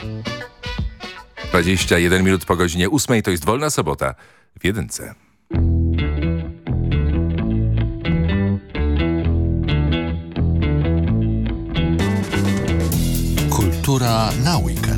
21 minut po godzinie 8 to jest Wolna Sobota w Jedynce. Kultura na weekend.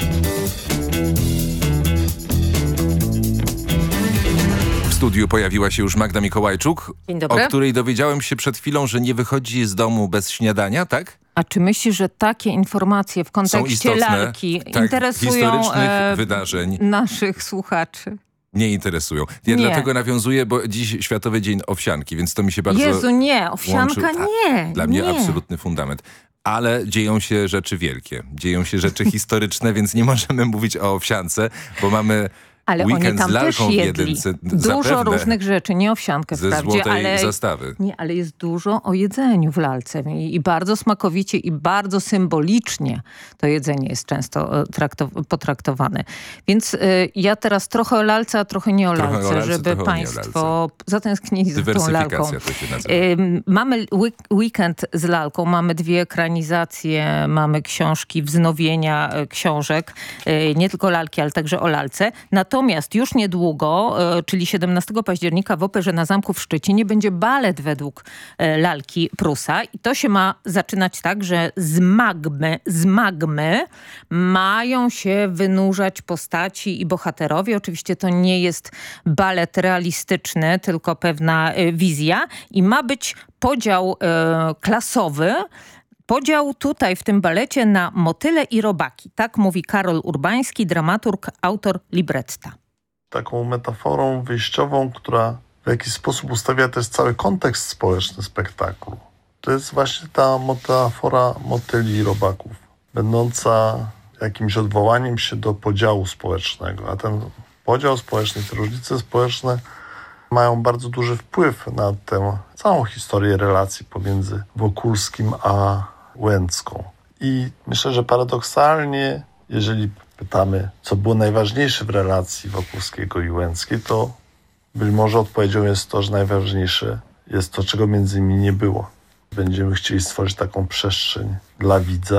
W studiu pojawiła się już Magda Mikołajczuk, Dzień dobry. o której dowiedziałem się przed chwilą, że nie wychodzi z domu bez śniadania, tak? A czy myślisz, że takie informacje w kontekście lalki interesują historycznych wydarzeń naszych słuchaczy? nie interesują. Ja Nie. dlatego nawiązuję, bo dziś Światowy Dzień Owsianki, więc to mi się bardzo Jezu, nie, owsianka łączy. nie. Dla mnie nie. absolutny fundament. Ale dzieją się rzeczy wielkie. Dzieją się rzeczy historyczne, więc nie możemy mówić o owsiance, bo mamy Ale oni weekend z tam też lalką w jedli Jedynce. dużo Zapewne. różnych rzeczy, nie owsiankę Ze wprawdzie, złotej ale zastawy. nie, ale jest dużo o jedzeniu w lalce i bardzo smakowicie i bardzo symbolicznie to jedzenie jest często potraktowane. Więc ja teraz trochę o lalce, a trochę nie o Trochę lalce, o lalce, żeby trochę o państwo zatęsknili za tą lalką. Dywersyfikacja to się nazywa. Mamy weekend z lalką, mamy 2 ekranizacje, mamy książki, wznowienia książek, nie tylko lalki, ale także o lalce. Natomiast już niedługo, czyli 17 października w Operze na Zamku w Szczycinie będzie balet według lalki Prusa i to się ma zaczynać tak, że z magmy mają się wynurzać postaci i bohaterowie. Oczywiście to nie jest balet realistyczny, tylko pewna wizja i ma być podział klasowy. Podział tutaj w tym balecie na motyle i robaki. Tak mówi Karol Urbański, dramaturg, autor libretta. Taką metaforą wyjściową, która w jakiś sposób ustawia też cały kontekst społeczny spektaklu. To jest właśnie ta metafora motyli i robaków, będąca jakimś odwołaniem się do podziału społecznego. A ten podział społeczny, te różnice społeczne mają bardzo duży wpływ na tę całą historię relacji pomiędzy Wokulskim a Łęcką. I myślę, że paradoksalnie, jeżeli pytamy, co było najważniejsze w relacji Wokulskiego i Łęckiej, to być może odpowiedzią jest to, że najważniejsze jest to, czego między nimi nie było. Będziemy chcieli stworzyć taką przestrzeń dla widza,